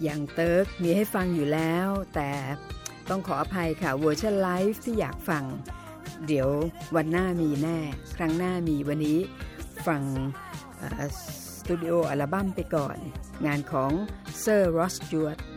อย่างเติร์กมีให้ฟังอยู่แล้วแต่ต้องขออภัยค่ะเวอร์ชันไลฟ์ที่อยากฟังเดี๋ยววันหน้ามีแน่ครั้งหน้ามีวันนี้ฟังสตูดิโออัลบั้มไปก่อนงานของเซอร์รอสจวต